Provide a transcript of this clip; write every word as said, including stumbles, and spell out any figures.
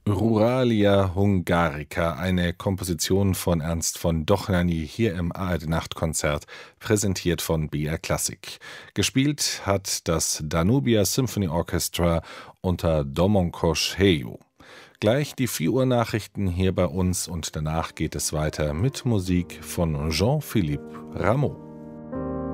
Ruralia Hungarica, eine Komposition von Ernst von Dohnányi, hier im A R D-Nachtkonzert, präsentiert von B R Classic. Gespielt hat das Danubia Symphony Orchestra unter Domonkos Hejo. Gleich die vier Uhr Nachrichten hier bei uns und danach geht es weiter mit Musik von Jean-Philippe Rameau.